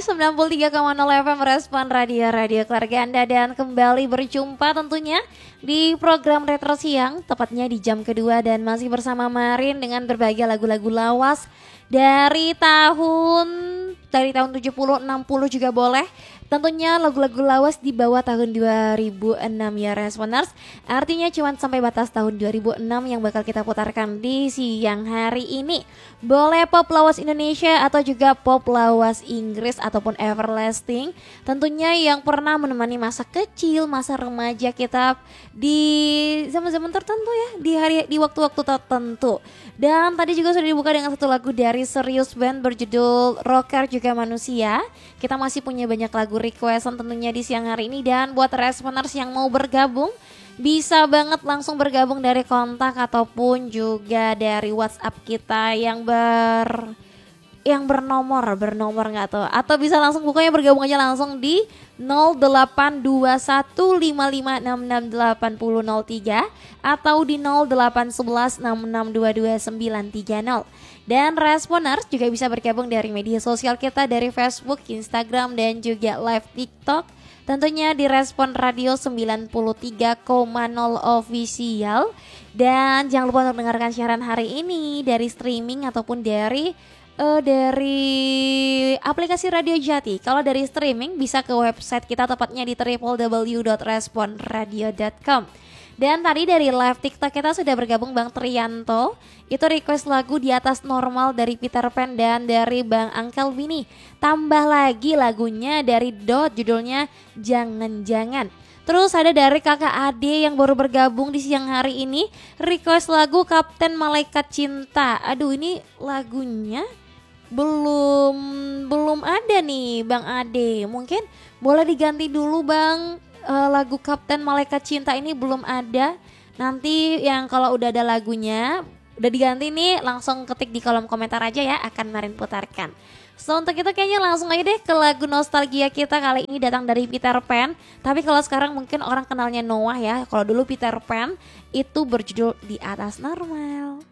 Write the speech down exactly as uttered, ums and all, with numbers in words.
sembilan puluh tiga koma nol F M Respon Radio Radio Keluarga Anda, dan kembali berjumpa tentunya di program Retro Siang, tepatnya di jam kedua, dan masih bersama Marin dengan berbagai lagu-lagu lawas dari tahun dari tahun tujuh puluh, enam puluh juga boleh. Tentunya lagu-lagu lawas di bawah tahun dua ribu enam ya Responers. Artinya cuma sampai batas tahun dua ribu enam yang bakal kita putarkan di siang hari ini. Boleh pop lawas Indonesia atau juga pop lawas Inggris ataupun everlasting. Tentunya yang pernah menemani masa kecil, masa remaja kita di zaman-zaman tertentu ya, di hari di waktu-waktu tertentu. Dan tadi juga sudah dibuka dengan satu lagu dari Serius Band berjudul Rocker Juga Manusia. Kita masih punya banyak lagu requestan tentunya di siang hari ini, dan buat Responers yang mau bergabung bisa banget langsung bergabung dari kontak ataupun juga dari WhatsApp kita yang ber yang bernomor bernomor nggak tuh, atau bisa langsung pokoknya bergabung aja langsung di nol delapan dua satu lima lima enam enam delapan nol nol tiga atau di nol delapan satu satu enam enam dua dua sembilan tiga nol. Dan Responers juga bisa bergabung dari media sosial kita, dari Facebook, Instagram, dan juga live TikTok. Tentunya di Respon Radio sembilan puluh tiga koma nol Official. Dan jangan lupa untuk mendengarkan siaran hari ini dari streaming ataupun dari uh, dari aplikasi Radio Jati. Kalau dari streaming bisa ke website kita, tepatnya di w w w dot respon radio dot com. Dan tadi dari live TikTok kita sudah bergabung Bang Trianto. Itu request lagu Di Atas Normal dari Peter Pan, dan dari Bang Uncle Winnie tambah lagi lagunya dari Dot, judulnya Jangan-Jangan. Terus ada dari kakak Ade yang baru bergabung di siang hari ini, request lagu Kapten Malaikat Cinta. Aduh, ini lagunya belum belum ada nih Bang Ade. Mungkin boleh diganti dulu Bang. Uh, lagu Kapten Malaikat Cinta ini belum ada. Nanti yang kalau udah ada lagunya, udah diganti nih, langsung ketik di kolom komentar aja ya, akan Marin putarkan. So untuk itu kayaknya langsung aja deh ke lagu nostalgia kita. Kali ini datang dari Peter Pan. Tapi kalau sekarang mungkin orang kenalnya Noah ya. Kalau dulu Peter Pan itu berjudul Di Atas Normal.